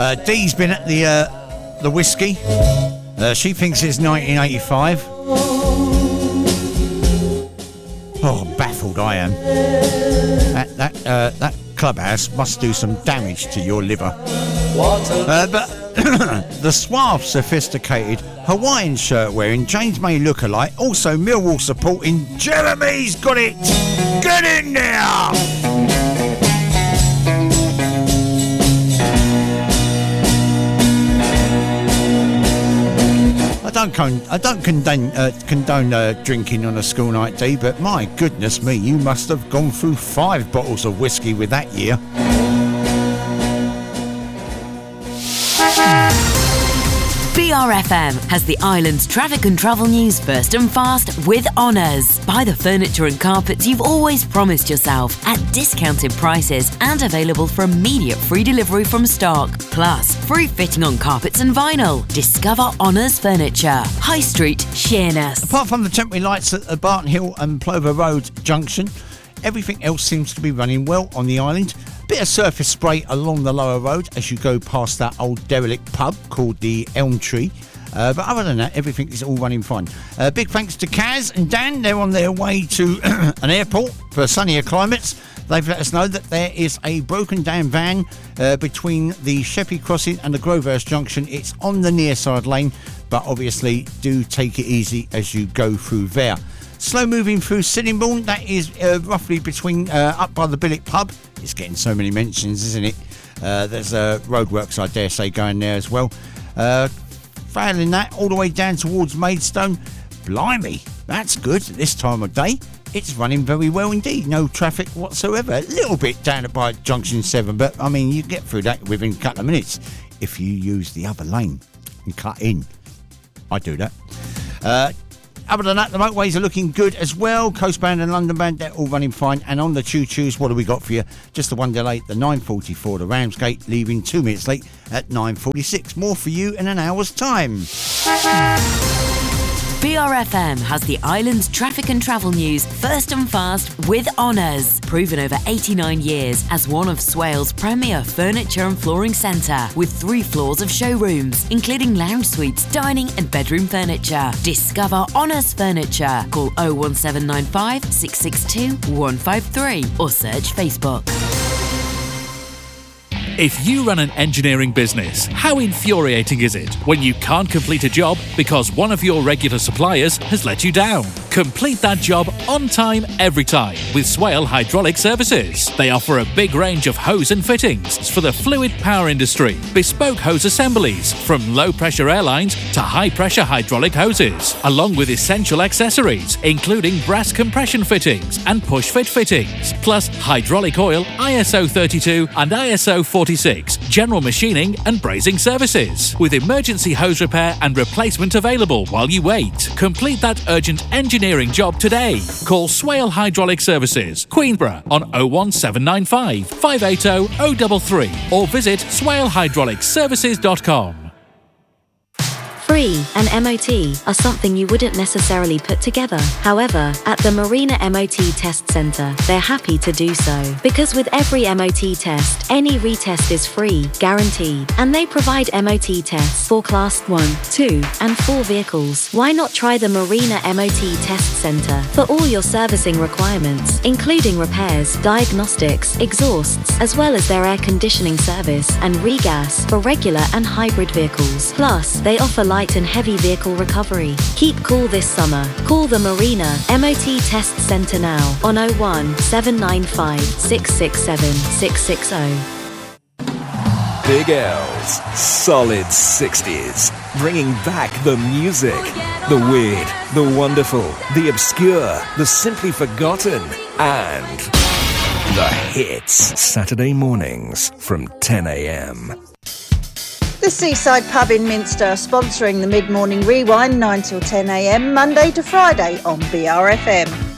Dee's been at the whiskey. She thinks it's 1985. Oh, baffled I am. That clubhouse must do some damage to your liver. But the suave, sophisticated Hawaiian shirt wearing James May lookalike, also Millwall supporting Jeremy's got it. Get in there. I don't condone drinking on a school night, Dee, but my goodness me, you must have gone through 5 bottles of whiskey with that year. BRFM has the island's traffic and travel news first and fast with Honours. Buy the furniture and carpets you've always promised yourself at discounted prices and available for immediate free delivery from stock. Plus, free fitting on carpets and vinyl. Discover Honours Furniture. High Street, Sheerness. Apart from the temporary lights at the Barton Hill and Plover Road junction, everything else seems to be running well on the island. Bit of surface spray along the lower road as you go past that old derelict pub called the Elm Tree. But other than that, everything is all running fine. Big thanks to Kaz and Dan. They're on their way to an airport for sunnier climates. They've let us know that there is a broken down van between the Sheppey Crossing and the Grovehurst Junction. It's on the near side lane, but obviously do take it easy as you go through there. Slow moving through Sittingbourne, that is roughly between up by the Billick pub. It's getting so many mentions, isn't it? There's roadworks, I dare say, going there as well. Failing that, all the way down towards Maidstone. Blimey, that's good at this time of day. It's running very well indeed. No traffic whatsoever. A little bit down by Junction 7, but I mean, you get through that within a couple of minutes if you use the other lane and cut in. I do that. Other than that, the motorways are looking good as well. Coastbound and Londonbound, they're all running fine. And on the choo-choos, what have we got for you? Just the one delay, the 9:44 to Ramsgate, leaving 2 minutes late at 9:46. More for you in an hour's time. BRFM has the island's traffic and travel news first and fast with Honours. Proven over 89 years as one of Swale's premier furniture and flooring centre with 3 floors of showrooms, including lounge suites, dining and bedroom furniture. Discover Honours Furniture. Call 01795 662 153 or search Facebook. If you run an engineering business, how infuriating is it when you can't complete a job because one of your regular suppliers has let you down? Complete that job on time, every time with Swale Hydraulic Services. They offer a big range of hose and fittings for the fluid power industry, bespoke hose assemblies from low-pressure airlines to high-pressure hydraulic hoses, along with essential accessories, including brass compression fittings and push-fit fittings, plus hydraulic oil, ISO 32 and ISO 46, general machining and brazing services, with emergency hose repair and replacement available while you wait. Complete that urgent engineering job today. Call Swale Hydraulic Services, Queenborough on 01795 580 033 or visit swalehydraulicservices.com. Free and MOT are something you wouldn't necessarily put together. However, at the Marina MOT Test Centre, they're happy to do so. Because with every MOT test, any retest is free, guaranteed. And they provide MOT tests for Class 1, 2 and 4 vehicles. Why not try the Marina MOT Test Centre for all your servicing requirements, including repairs, diagnostics, exhausts, as well as their air conditioning service and regas for regular and hybrid vehicles. Plus, they offer light and heavy vehicle recovery. Keep cool this summer. Call the Marina MOT Test Centre now on 01795 667 660. Big L's, solid 60s, bringing back the music, the weird, the wonderful, the obscure, the simply forgotten, and the hits. Saturday mornings from 10 a.m. The Seaside Pub in Minster, sponsoring the Mid-Morning Rewind 9 till 10 a.m, Monday to Friday on BRFM.